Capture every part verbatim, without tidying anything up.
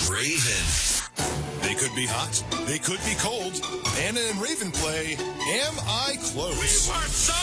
Raven. They could be hot. They could be cold. Anna and Raven play Am I Close? We were so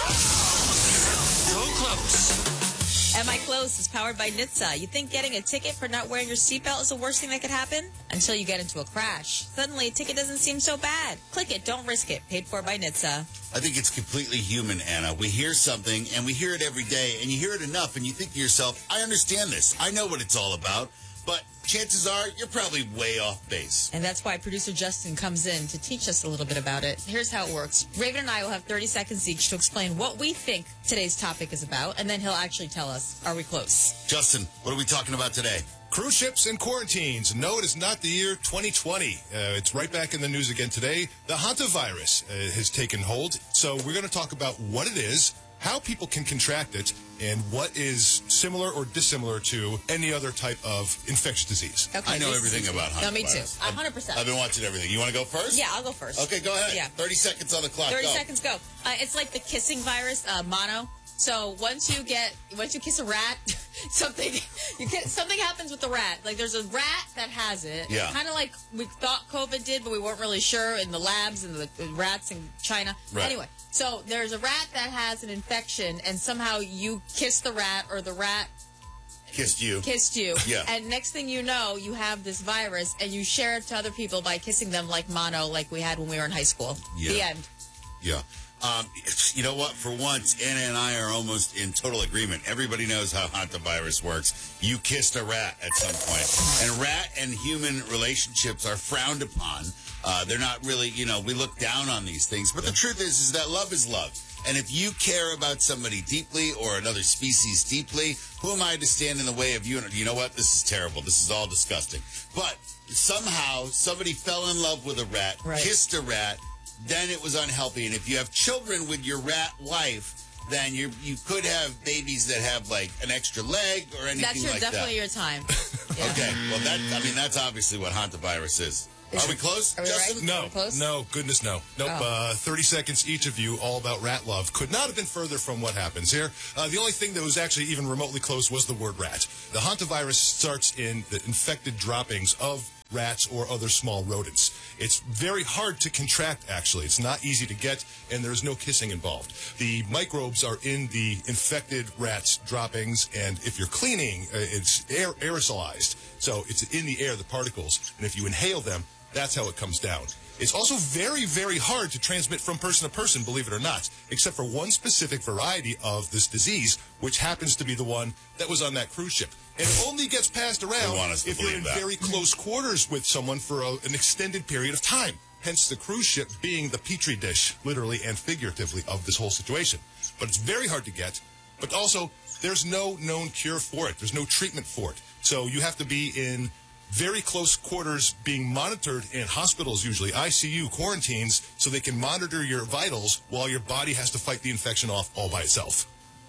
close! So close. Am I Close is powered by N H T S A. You think getting a ticket for not wearing your seatbelt is the worst thing that could happen? Until you get into a crash. Suddenly, a ticket doesn't seem so bad. Click it, don't risk it. Paid for by N H T S A. I think it's completely human, Anna. We hear something, and we hear it every day, and you hear it enough, and you think to yourself, I understand this. I know what it's all about. But chances are you're probably way off base. And that's why producer Justin comes in to teach us a little bit about it. Here's how it works. Raven and I will have thirty seconds each to explain what we think today's topic is about, and then he'll actually tell us, are we close? Justin, what are we talking about today? Cruise ships and quarantines. No, it is not the year twenty twenty. Uh, it's right back in the news again today. The hantavirus uh, has taken hold. So we're going to talk about what it is, how people can contract it, and what is similar or dissimilar to any other type of infectious disease. Okay, I know this- everything about hantavirus. No, me too. one hundred percent. I've been watching everything. You want to go first? Yeah, I'll go first. Okay, go ahead. Yeah. thirty seconds on the clock. thirty go. seconds, go. Uh, it's like the kissing virus, uh, mono. So once you get, once you kiss a rat, something, you kiss, something happens with the rat. Like there's a rat that has it. Yeah. Kind of like we thought COVID did, but we weren't really sure in the labs and the, the rats in China. Right. Anyway, so there's a rat that has an infection, and somehow you kiss the rat, or the rat Kissed you. kissed you. Yeah. And next thing you know, you have this virus, and you share it to other people by kissing them like mono, like we had when we were in high school. Yeah. The end. Yeah. Um, you know what? For once, Anna and I are almost in total agreement. Everybody knows how hantavirus works. You kissed a rat at some point. And rat and human relationships are frowned upon. Uh, they're not really, you know, we look down on these things. But the truth is, is that love is love. And if you care about somebody deeply or another species deeply, who am I to stand in the way of you? And you know what? This is terrible. This is all disgusting. But somehow somebody fell in love with a rat, Right. kissed a rat, then it was unhealthy. And if you have children with your rat wife, then you you could have babies that have like an extra leg or anything That's your, like definitely that. your time. Yeah. Okay, well that I mean that's obviously what hantavirus is. Is Are we it- close, are we Justin? right? No, Are we close? no, goodness no. Nope, Oh. uh, thirty seconds each of you, all about rat love. Could not have been further from what happens here. Uh, the only thing that was actually even remotely close was the word rat. The hantavirus starts in the infected droppings of rats or other small rodents. It's very hard to contract, actually. It's not easy to get, and there's no kissing involved. The microbes are in the infected rat's droppings, and if you're cleaning, uh, it's air aerosolized. So it's in the air, the particles, and if you inhale them, that's how it comes down. It's also very, very hard to transmit from person to person, believe it or not, except for one specific variety of this disease, which happens to be the one that was on that cruise ship. And it only gets passed around want us to if you're in believe that. very close quarters with someone for a, an extended period of time. Hence the cruise ship being the petri dish, literally and figuratively, of this whole situation. But it's very hard to get, but also there's no known cure for it. There's no treatment for it. So you have to be in very close quarters, being monitored in hospitals, usually I C U, quarantines, so they can monitor your vitals while your body has to fight the infection off all by itself.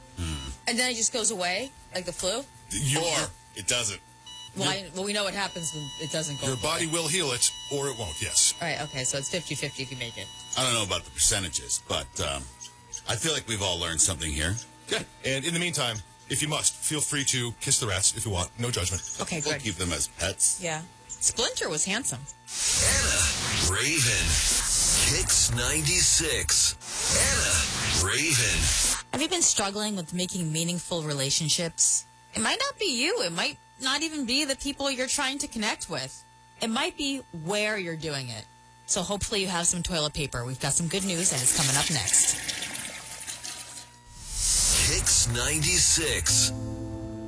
And then it just goes away, like the flu? You, Or it doesn't. Well, I, well, we know what happens when it doesn't go your away. body will heal it, or it won't, yes. All right, okay, so it's fifty-fifty if you make it. I don't know about the percentages, but um, I feel like we've all learned something here. Yeah. And in the meantime, if you must, feel free to kiss the rats if you want. No judgment. Okay, We'll good. keep them as pets. Yeah. Splinter was handsome. Anna, Raven, Kicks ninety-six. Anna, Raven. Have you been struggling with making meaningful relationships? It might not be you. It might not even be the people you're trying to connect with. It might be where you're doing it. So hopefully you have some toilet paper. We've got some good news, and it's coming up next. Kicks ninety-six.